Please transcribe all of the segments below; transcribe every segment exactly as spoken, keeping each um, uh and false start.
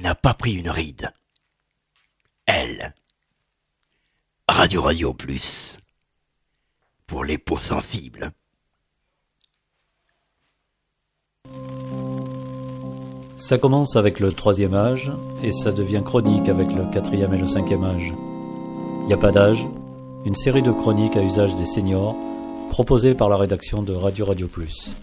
n'a pas pris une ride. Elle. Radio Radio Plus. Pour les peaux sensibles. Ça commence avec le troisième âge et ça devient chronique avec le quatrième et le cinquième âge. Il n'y a pas d'âge, une série de chroniques à usage des seniors proposée par la rédaction de Radio Radio Plus.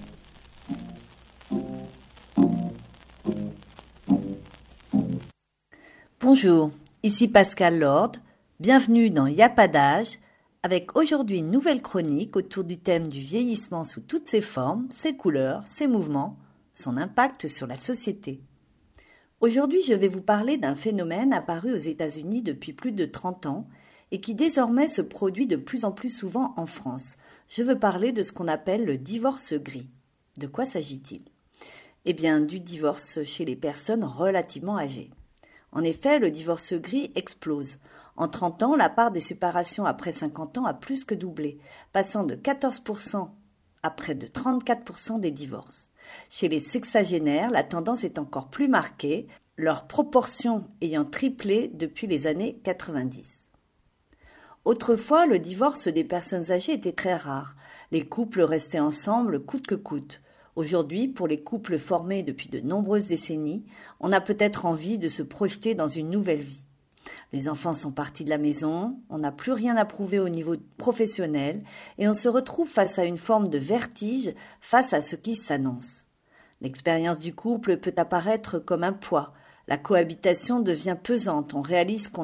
Bonjour, ici Pascal Lord, bienvenue dans Y a pas d'âge, avec aujourd'hui une nouvelle chronique autour du thème du vieillissement sous toutes ses formes, ses couleurs, ses mouvements, son impact sur la société. Aujourd'hui, je vais vous parler d'un phénomène apparu aux États-Unis depuis plus de trente ans et qui désormais se produit de plus en plus souvent en France. Je veux parler de ce qu'on appelle le divorce gris. De quoi s'agit-il ? Eh bien, du divorce chez les personnes relativement âgées. En effet, le divorce gris explose. En trente ans, la part des séparations après cinquante ans a plus que doublé, passant de quatorze pour cent à près de trente-quatre pour cent des divorces. Chez les sexagénaires, la tendance est encore plus marquée, leur proportion ayant triplé depuis les années quatre-vingt-dix. Autrefois, le divorce des personnes âgées était très rare. Les couples restaient ensemble coûte que coûte. Aujourd'hui, pour les couples formés depuis de nombreuses décennies, on a peut-être envie de se projeter dans une nouvelle vie. Les enfants sont partis de la maison, on n'a plus rien à prouver au niveau professionnel et on se retrouve face à une forme de vertige face à ce qui s'annonce. L'expérience du couple peut apparaître comme un poids. La cohabitation devient pesante, on réalise qu'on